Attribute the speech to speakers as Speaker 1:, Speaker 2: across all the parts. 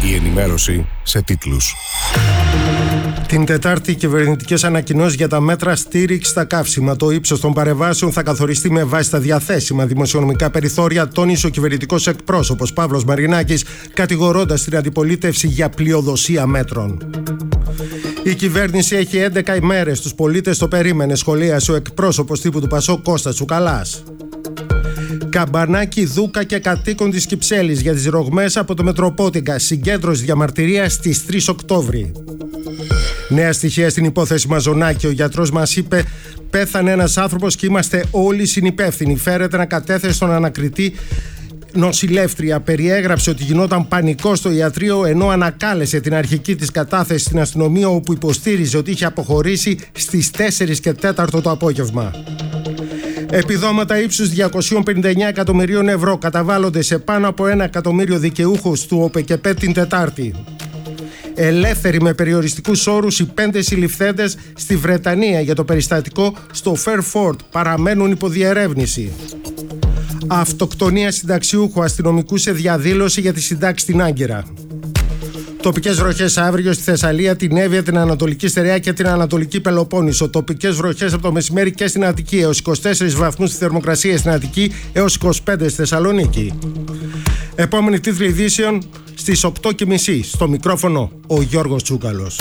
Speaker 1: Η ενημέρωση σε τίτλους.
Speaker 2: Την Τετάρτη, οι κυβερνητικές ανακοινώσεις για τα μέτρα στήριξη στα καύσιμα. Το ύψος των παρεμβάσεων θα καθοριστεί με βάση τα διαθέσιμα δημοσιονομικά περιθώρια, τόνισε ο κυβερνητικός εκπρόσωπος Παύλος Μαρινάκης, κατηγορώντας την αντιπολίτευση για πλειοδοσία μέτρων. Η κυβέρνηση έχει 11 ημέρες. Τους πολίτες το περίμενε, σχολίασε ο εκπρόσωπος τύπου του Πασόκ Κώστας Τσουκαλάς. Καμπανάκι, Δούκα και κατοίκων της Κυψέλης για τις ρογμές από το Μετροπότιγκα. Συγκέντρωση διαμαρτυρίας στις 3 Οκτώβρη. Νέα στοιχεία στην υπόθεση Μαζονάκη. Ο γιατρός μας είπε: πέθανε ένας άνθρωπος και είμαστε όλοι συνυπεύθυνοι. Φέρεται να κατέθεσε στον ανακριτή νοσηλεύτρια. Περιέγραψε ότι γινόταν πανικό στο ιατρείο, ενώ ανακάλεσε την αρχική της κατάθεση στην αστυνομία, όπου υποστήριζε ότι είχε αποχωρήσει στις 4 και 4 το απόγευμα. Επιδόματα ύψους 259 εκατομμυρίων ευρώ καταβάλλονται σε πάνω από 1 εκατομμύριο δικαιούχους του ΟΠΕΚΕΠΕ την Τετάρτη. Ελεύθεροι με περιοριστικούς όρους οι 5 συλληφθέντες στη Βρετανία για το περιστατικό στο Fairford παραμένουν υποδιερεύνηση. Αυτοκτονία συνταξιούχου αστυνομικού σε διαδήλωση για τη συντάξη στην Άγκυρα. Τοπικές βροχές αύριο στη Θεσσαλία, την Εύβοια, την Ανατολική Στερεά και την Ανατολική Πελοπόννησο. Τοπικές βροχές από το μεσημέρι και στην Αττική, έως 24 βαθμούς στη θερμοκρασία στην Αττική, έως 25 στη Θεσσαλονίκη. Επόμενη τίτλη ειδήσεων στις 8:30. Στο μικρόφωνο ο Γιώργος Τσούκαλος.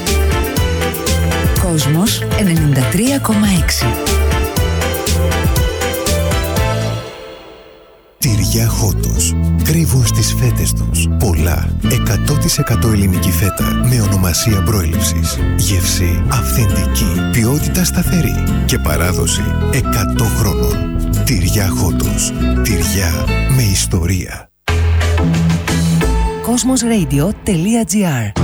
Speaker 3: Κόσμος 93,6.
Speaker 4: Τυριά Χότος. Κρύβουν στις φέτες τους πολλά 100% ελληνική φέτα με ονομασία προέλευσης. Γεύση αυθεντική, ποιότητα σταθερή και παράδοση 100 χρόνων. Τυριά Χότος. Τυριά με ιστορία.
Speaker 3: Cosmosradio.gr